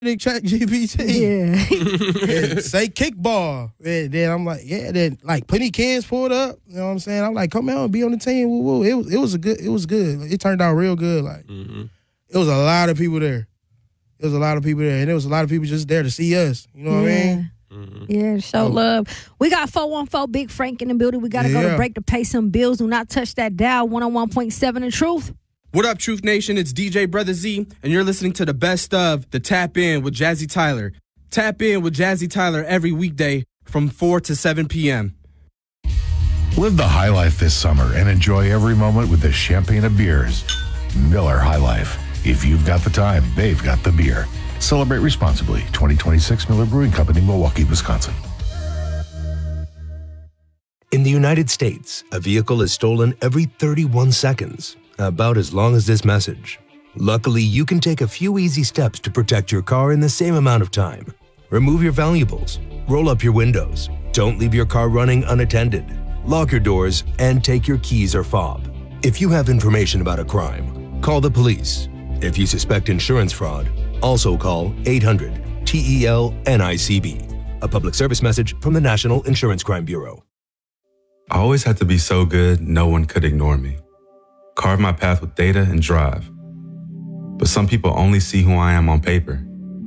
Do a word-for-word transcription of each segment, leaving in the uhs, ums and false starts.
Chat G P T. Yeah. Say kickball. And then I'm like, yeah. Then like plenty kids pulled up. You know what I'm saying? I'm like, come on, be on the team. Woo woo. It was it was a good. It was good. It turned out real good. Like mm-hmm. it was a lot of people there. It was a lot of people there, and there was a lot of people just there to see us. You know what yeah. I mean? Mm-hmm. Yeah, show love. We got four one four Big Frank in the building. We got to Yeah. go to break to pay some bills. Do not touch that dial. one oh one point seven The Truth. What up, Truth Nation? It's D J Brother Z, and you're listening to the best of the Tap In with Jazzy Tyler. Tap In with Jazzy Tyler every weekday from four to seven p.m. Live the high life this summer and enjoy every moment with the champagne of beers. Miller High Life. If you've got the time, they've got the beer. Celebrate responsibly. twenty twenty-six Miller Brewing Company, Milwaukee, Wisconsin. In the United States, a vehicle is stolen every thirty-one seconds, about as long as this message. Luckily, you can take a few easy steps to protect your car in the same amount of time. Remove your valuables, roll up your windows, don't leave your car running unattended, lock your doors, and take your keys or fob. If you have information about a crime, call the police. If you suspect insurance fraud, also call eight hundred T E L N I C B. A public service message from the National Insurance Crime Bureau. I always had to be so good, no one could ignore me. Carve my path with data and drive. But some people only see who I am on paper.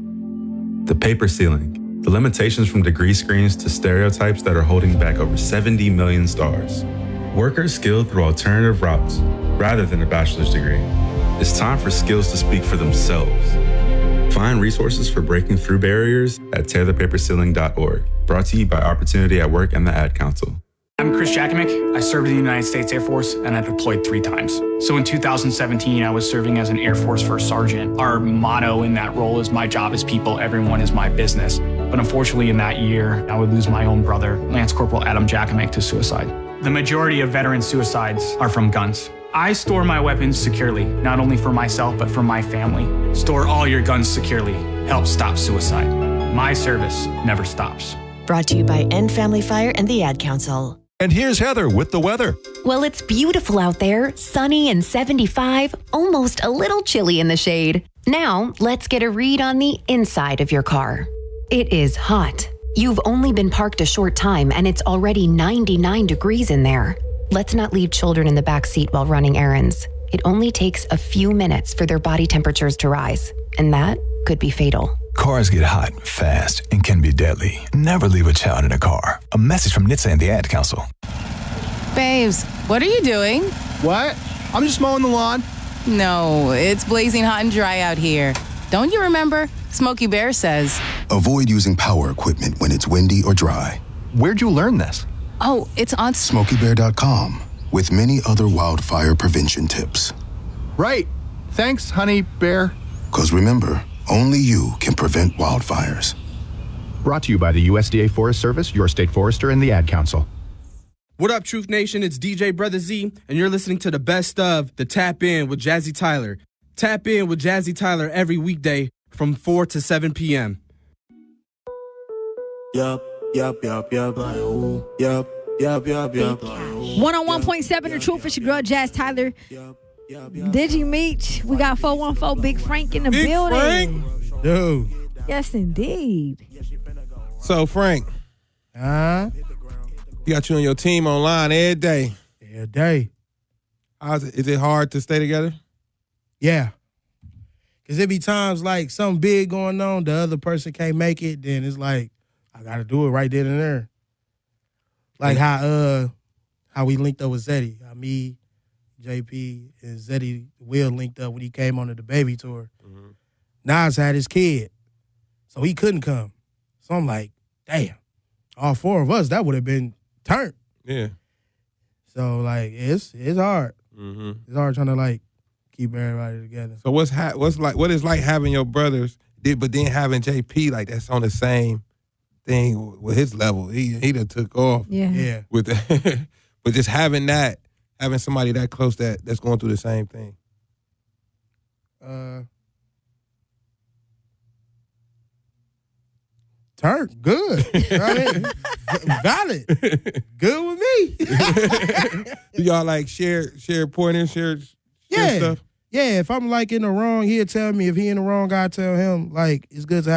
The paper ceiling, the limitations from degree screens to stereotypes that are holding back over seventy million stars. Workers skilled through alternative routes rather than a bachelor's degree. It's time for skills to speak for themselves. Find resources for breaking through barriers at tear the paper ceiling dot org. Brought to you by Opportunity at Work and the Ad Council. I'm Chris Jakomick. I served in the United States Air Force and I deployed three times. So in two thousand seventeen, I was serving as an Air Force First Sergeant. Our motto in that role is my job is people, everyone is my business. But unfortunately in that year, I would lose my own brother, Lance Corporal Adam Jakomick, to suicide. The majority of veteran suicides are from guns. I store my weapons securely, not only for myself, but for my family. Store all your guns securely. Help stop suicide. My service never stops. Brought to you by End Family Fire and the Ad Council. And here's Heather with the weather. Well, it's beautiful out there, sunny and seventy-five, almost a little chilly in the shade. Now, let's get a read on the inside of your car. It is hot. You've only been parked a short time and it's already ninety-nine degrees in there. Let's not leave children in the back seat while running errands. It only takes a few minutes for their body temperatures to rise, and that could be fatal. Cars get hot fast and can be deadly. Never leave a child in a car. A message from N H T S A and the Ad Council. Babes, what are you doing? What? I'm just mowing the lawn. No, it's blazing hot and dry out here. Don't you remember? Smokey Bear says, avoid using power equipment when it's windy or dry. Where'd you learn this? Oh, it's on Smokey Bear dot com with many other wildfire prevention tips. Right. Thanks, honey bear. Because remember, only you can prevent wildfires. Brought to you by the U S D A Forest Service, your state forester, and the Ad Council. What up, Truth Nation? It's D J Brother Z, and you're listening to the best of the Tap In with Jazzy Tyler. Tap In with Jazzy Tyler every weekday from four to seven p.m. Yup, yup, yup, yup, like, ooh, yup, yup, yup, yup, like, ooh. one oh one point seven The Truth. It's your girl, Jazz Tyler. Digi Meech. We got four one four Big Frank in the Big building. Frank? Dude. Yes, indeed. So, Frank, Uh, you got you on your team online every day. every day. How's it, is it hard to stay together? Yeah. Because there be times like something big going on, the other person can't make it, then it's like, I got to do it right then and there. Like how uh how we linked up with Zeddy. How me, J P, and Zeddy Will linked up when he came on the Baby tour. Mm-hmm. Nas had his kid, so he couldn't come. So I'm like, damn, all four of us, that would have been turned. Yeah. So, like, it's it's hard. Mm-hmm. It's hard trying to, like, keep everybody together. So what's ha- what's like what is like having your brothers, but then having J P like that's on the same thing with his level. He he done took off. Yeah. Yeah. With the, but just having that, having somebody that close that that's going through the same thing. Uh, turn good. I mean, valid. Good with me. Do y'all like share share pointers, share, share Yeah. stuff? yeah, if I'm like in the wrong, he'll tell me. If he in the wrong, I tell him. Like, it's good to have